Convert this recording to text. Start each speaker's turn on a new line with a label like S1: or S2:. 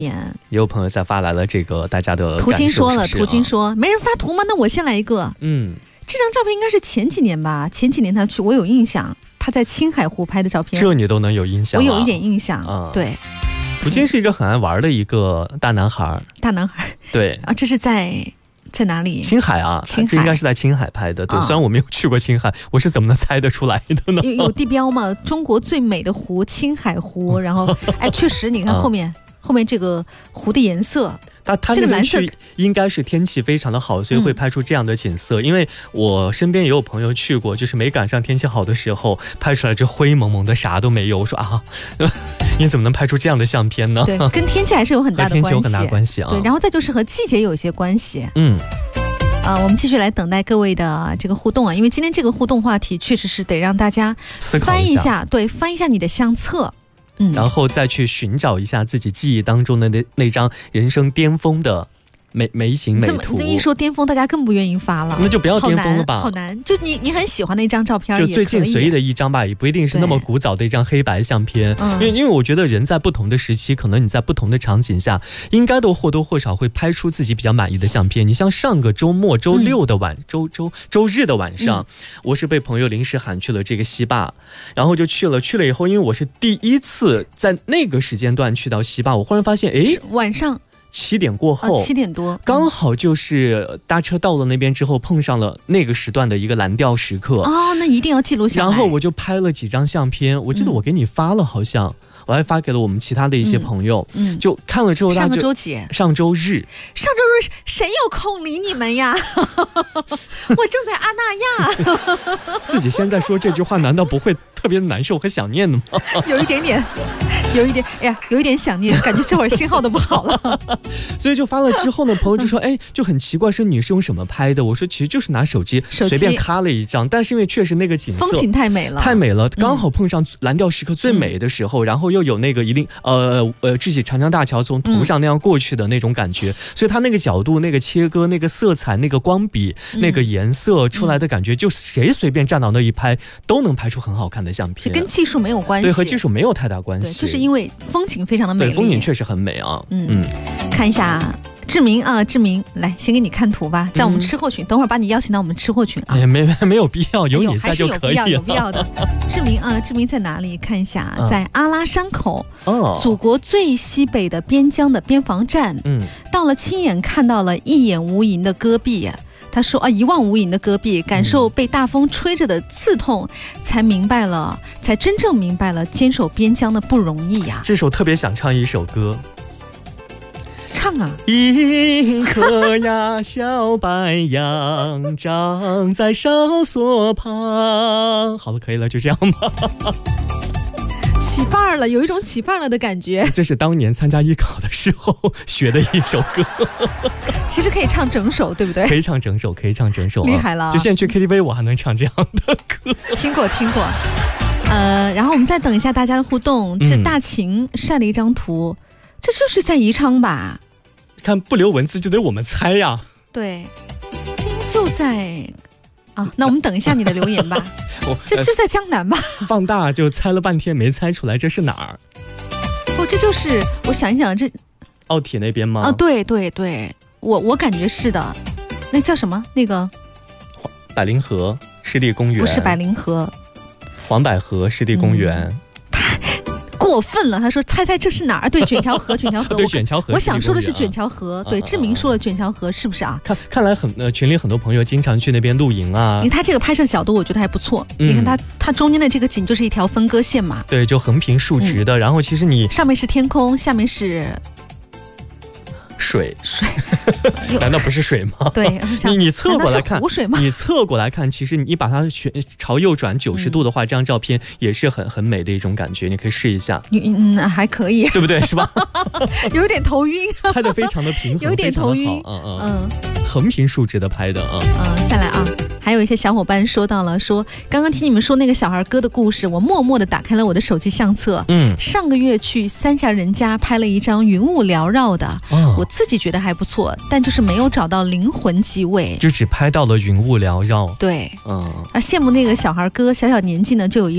S1: 也
S2: 有朋友在发来了这个大家的
S1: 途经说了，
S2: 是
S1: 途经说没人发图吗？那我先来一个。这张照片应该是前几年吧，前几年他去，我有印象，他在青海湖拍的照片。
S2: 这你都能有印象？
S1: 我有一点印象，对。
S2: 途经是一个很爱玩的一个大男孩。大男孩，对
S1: 啊，这是在哪里？
S2: 青海啊，
S1: 青海，
S2: 这应该是在青海拍的。对，虽然我没有去过青海，我是怎么能猜得出来的呢？
S1: 有地标吗？中国最美的湖，青海湖。然后，哎，确实，你看后面这个湖的颜色。
S2: 他
S1: 这个蓝色
S2: 应该是天气非常的好，所以会拍出这样的景色。因为我身边也有朋友去过，就是没赶上天气好的时候，拍出来这灰蒙蒙的啥都没有。我说啊，你怎么能拍出这样的相片呢？
S1: 对，跟天气还是有很大的关系。
S2: 和天气有很大关系啊。
S1: 对，然后再就是和季节有一些关系。我们继续来等待各位的这个互动啊，因为今天这个互动话题确实是得让大家翻一下，对，翻一下你的相册。
S2: 然后再去寻找一下自己记忆当中的那张人生巅峰的美景美图。
S1: 这么一说巅峰，大家更不愿意发了。
S2: 那就不要巅峰了吧，
S1: 好难。就你很喜欢的一张照片，
S2: 就最近随意的一张吧，也不一定是那么古早的一张黑白相片。因为我觉得人在不同的时期，可能你在不同的场景下，应该都或多或少会拍出自己比较满意的相片。你像上个周末周日的晚上，我是被朋友临时喊去了这个西坝，然后就去了以后，因为我是第一次在那个时间段去到西坝，我忽然发现，哎，
S1: 晚上
S2: 7点过后
S1: ，7点多，
S2: 刚好就是搭车到了那边之后，碰上了那个时段的一个蓝调时刻。
S1: 那一定要记录下来。
S2: 然后我就拍了几张相片，我记得我给你发了，好像我还发给了我们其他的一些朋友。就看了之后，
S1: 上个周几？
S2: 上周日
S1: 谁有空理你们呀？我正在阿那亚。
S2: 自己现在说这句话，难道不会特别难受和想念的吗？
S1: 有一点，哎呀，有一点想念，感觉这会儿信号都不好了。
S2: 所以就发了之后呢，朋友就说，哎，就很奇怪，是你是用什么拍的？我说其实就是拿手机随便咔了一张，但是因为确实那个景色
S1: 风景太美了，
S2: 刚好碰上蓝调时刻最美的时候，然后又有那个智喜长江大桥从图上那样过去的那种感觉，所以它那个角度、那个切割、那个色彩、那个光笔、那个颜色出来的感觉，就谁随便站到那一拍都能拍出很好看的相片。
S1: 是跟技术没有关系，
S2: 对，和技术没有太大关系，
S1: 就是因为风景非常的美丽。
S2: 对，风景确实很美啊。
S1: 看一下志明啊，志明，来先给你看图吧，在我们吃货群，等会儿把你邀请到我们吃货群啊。
S2: 没有必要，有你在就可以了。
S1: 有必要的。志明啊，志明在哪里？看一下，在阿拉山口，祖国最西北的边疆的边防站。到了亲眼看到了一眼无垠的戈壁。他说一望无垠的戈壁，感受被大风吹着的刺痛，才真正明白了坚守边疆的不容易呀。
S2: 这首特别想唱一首歌，
S1: 唱啊！
S2: 一颗呀小白杨长在哨所旁。好了，可以了，就这样吧。
S1: 起范儿了，有一种起范儿了的感觉。
S2: 这是当年参加艺考的时候学的一首歌。
S1: 其实可以唱整首，对不对？
S2: 可以唱整首，
S1: 厉害了。
S2: 就现在去 KTV 我还能唱这样的歌。
S1: 听过。然后我们再等一下大家的互动。这大秦晒了一张图，这就是在宜昌吧？
S2: 看不留文字就得我们猜呀。
S1: 对，就在那我们等一下你的留言吧。这就在江南吧？
S2: 放大就猜了半天没猜出来这是哪儿。
S1: 这就是我想一想，这
S2: 奥体那边吗？
S1: 对，我感觉是的。那叫什么？那个
S2: 百灵河湿地公园？
S1: 不是百灵河，
S2: 黄百合湿地公园。
S1: 过分了，他说猜这是哪儿？对，卷桥河。
S2: 对，卷桥河。
S1: 我想说的是卷桥河。对，志明说了卷桥河，是不是啊？
S2: 看来群里很多朋友经常去那边露营啊。
S1: 你看他这个拍摄角度，我觉得还不错。你看它中间的这个景就是一条分割线嘛。
S2: 对，就横平竖直的。然后其实你
S1: 上面是天空，下面是
S2: 水，难道不是水吗？
S1: 对，
S2: 你侧过来看，
S1: 湖水吗？
S2: 你侧过来看，其实你把它朝右转90度的话，这张照片也是很美的一种感觉。你可以试一下。
S1: 还可以，
S2: 对不对？是吧？
S1: 有点头晕，
S2: 拍得非常的平衡，
S1: 有点头晕。
S2: 横平竖直的拍的
S1: 再来啊！还有一些小伙伴说到了，说刚刚听你们说那个小孩哥的故事，我默默地打开了我的手机相册。上个月去三峡人家拍了一张云雾缭绕的，我自己觉得还不错，但就是没有找到灵魂机位，
S2: 就只拍到了云雾缭绕。
S1: 对，羡慕那个小孩哥，小年纪呢就有一